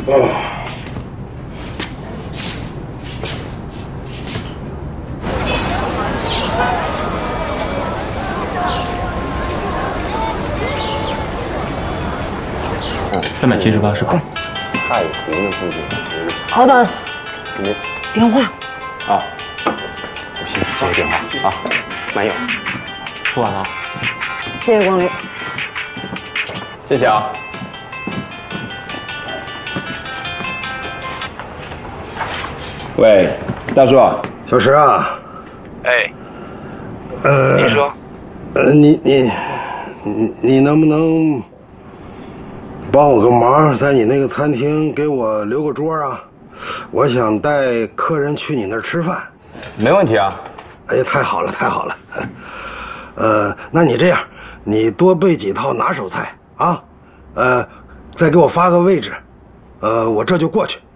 378是吧？ 太糊了，估计。 稍等， 你电话。 啊，我先去接个电话啊。没有， 付完了。 谢谢光临。 谢谢啊。喂，大叔。 小石啊。 哎。 您说。 你能不能帮我个忙，在你那个餐厅给我留个桌啊？我想带客人去你那儿吃饭。 没问题啊。 哎呀，太好了，太好了。那你这样，你多备几套拿手菜啊，再给我发个位置，我这就过去。